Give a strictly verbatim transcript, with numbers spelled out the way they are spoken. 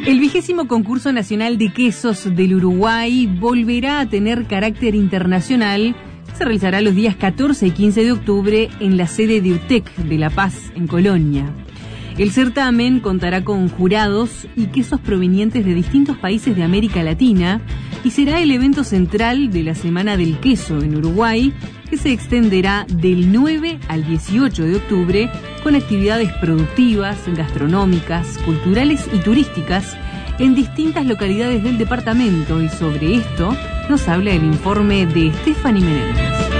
El vigésimo concurso nacional de quesos del Uruguay volverá a tener carácter internacional. Se realizará los días catorce y quince de octubre en la sede de U T E C de La Paz, en Colonia. El certamen contará con jurados y quesos provenientes de distintos países de América Latina y será el evento central de la Semana del Queso en Uruguay, que se extenderá del nueve al dieciocho de octubre con actividades productivas, gastronómicas, culturales y turísticas en distintas localidades del departamento. Y sobre esto nos habla el informe de Stephanie Menéndez.